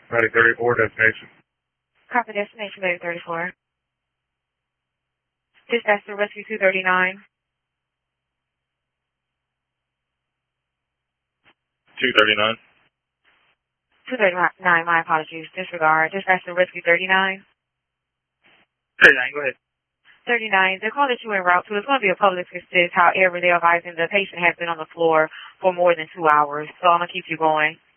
Medic 34, destination. Copy destination, Medic 34. Dispatch to Rescue 239. 239. 239, my apologies. Disregard. Dispatch to Rescue 39. 39, go ahead. 39, the call that you en route to is going to be a public assist. However, they're advising the patient has been on the floor for more than 2 hours. So I'm going to keep you going.